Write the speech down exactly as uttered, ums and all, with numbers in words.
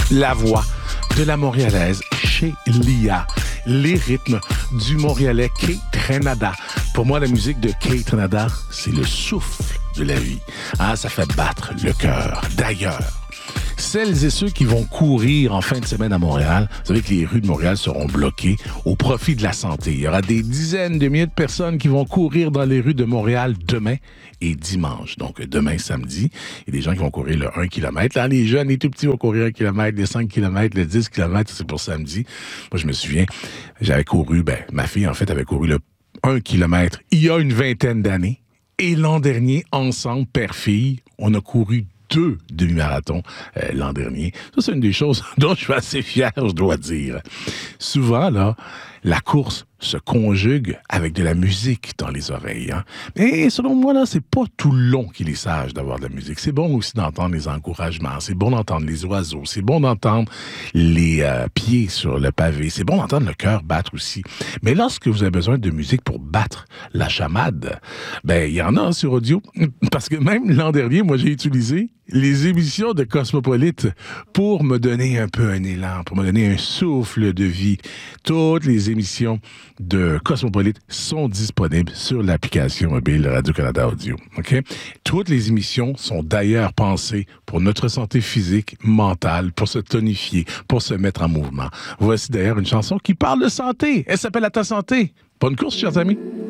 la voix de la Montréalaise chez Lia. Les rythmes du Montréalais Kate Renada. Pour moi, la musique de Kate Renada, c'est le souffle de la vie. Ah, ça fait battre le cœur. D'ailleurs, celles et ceux qui vont courir en fin de semaine à Montréal, vous savez que les rues de Montréal seront bloquées au profit de la santé. Il y aura des dizaines de milliers de personnes qui vont courir dans les rues de Montréal demain et dimanche. Donc, demain, samedi, il y a des gens qui vont courir le un kilomètre. Là, les jeunes, les tout petits vont courir un kilomètre, les cinq kilomètres, les dix kilomètres, c'est pour samedi. Moi, je me souviens, j'avais couru, ben, ma fille, en fait, avait couru le un kilomètre il y a une vingtaine d'années. Et l'an dernier, ensemble, père-fille, on a couru deux demi-marathons euh, l'an dernier. Ça, c'est une des choses dont je suis assez fier, je dois dire. Souvent, là, la course se conjugue avec de la musique dans les oreilles. Hein? Mais selon moi, là, c'est pas tout le long qu'il est sage d'avoir de la musique. C'est bon aussi d'entendre les encouragements. C'est bon d'entendre les oiseaux. C'est bon d'entendre les euh, pieds sur le pavé. C'est bon d'entendre le cœur battre aussi. Mais lorsque vous avez besoin de musique pour battre la chamade, ben, il y en a sur audio. Parce que même l'an dernier, moi, j'ai utilisé les émissions de Cosmopolite pour me donner un peu un élan, pour me donner un souffle de vie. Toutes les émissions de Cosmopolite sont disponibles sur l'application mobile de Radio-Canada Audio. Okay? Toutes les émissions sont d'ailleurs pensées pour notre santé physique, mentale, pour se tonifier, pour se mettre en mouvement. Voici d'ailleurs une chanson qui parle de santé. Elle s'appelle « À ta santé ». Bonne course, chers amis.